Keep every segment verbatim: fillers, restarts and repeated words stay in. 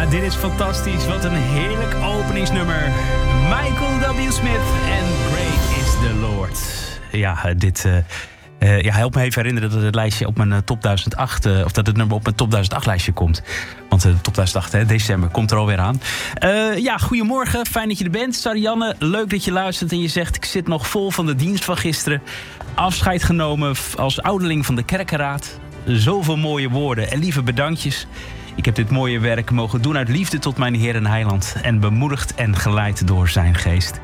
dit is fantastisch. Wat een heerlijk openingsnummer. Michael W. Smith en Great is the Lord. Ja, dit... Uh, uh, ja, help me even herinneren dat het lijstje op mijn uh, top duizend acht... Uh, of dat het nummer op mijn top duizend acht lijstje komt. Want uh, de top duizend acht, hè, december, komt er alweer aan. Uh, ja, goedemorgen. Fijn dat je er bent. Sarianne, leuk dat je luistert en je zegt... ik zit nog vol van de dienst van gisteren. Afscheid genomen als ouderling van de kerkenraad. Zoveel mooie woorden en lieve bedankjes. Ik heb dit mooie werk mogen doen uit liefde tot mijn Heer en Heiland... en bemoedigd en geleid door zijn geest.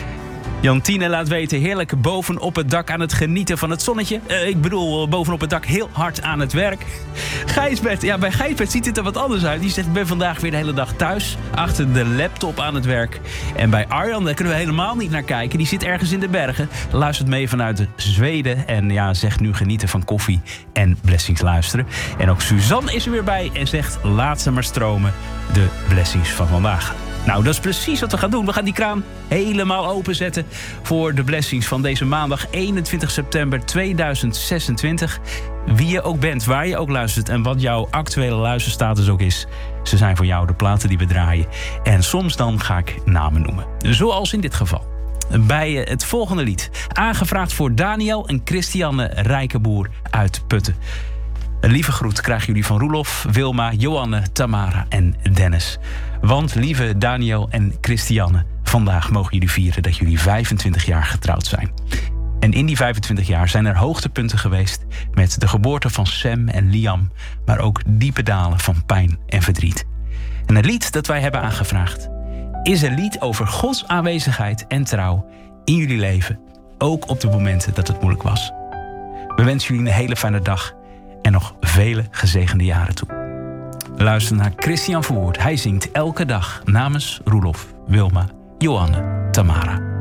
Jantine laat weten, heerlijk bovenop het dak aan het genieten van het zonnetje. Uh, ik bedoel, bovenop het dak heel hard aan het werk. Gijsbert, ja, bij Gijsbert ziet het er wat anders uit. Die zegt, ik ben vandaag weer de hele dag thuis, achter de laptop aan het werk. En bij Arjan, daar kunnen we helemaal niet naar kijken. Die zit ergens in de bergen, luistert mee vanuit Zweden... en ja, zegt nu genieten van koffie en blessings luisteren. En ook Suzanne is er weer bij en zegt, laat ze maar stromen, de blessings van vandaag. Nou, dat is precies wat we gaan doen. We gaan die kraan helemaal openzetten voor de blessings van deze maandag eenentwintig september tweeduizend zesentwintig. Wie je ook bent, waar je ook luistert en wat jouw actuele luisterstatus ook is. Ze zijn voor jou de platen die we draaien. En soms dan ga ik namen noemen. Zoals in dit geval. Bij het volgende lied. Aangevraagd voor Daniel en Christiane Rijkenboer uit Putten. Een lieve groet krijgen jullie van Roelof, Wilma, Joanne, Tamara en Dennis. Want lieve Daniel en Christiane, vandaag mogen jullie vieren dat jullie vijfentwintig jaar getrouwd zijn. En in die vijfentwintig jaar zijn er hoogtepunten geweest met de geboorte van Sam en Liam, maar ook diepe dalen van pijn en verdriet. En het lied dat wij hebben aangevraagd is een lied over Gods aanwezigheid en trouw in jullie leven, ook op de momenten dat het moeilijk was. We wensen jullie een hele fijne dag en nog vele gezegende jaren toe. Luister naar Christian Verwoerd. Hij zingt elke dag namens Roelof, Wilma, Joanne, Tamara